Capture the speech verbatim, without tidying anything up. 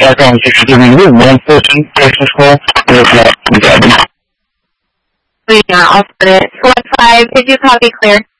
back on six three one fourteen Texas call. We are all split. Select five, did you copy clear?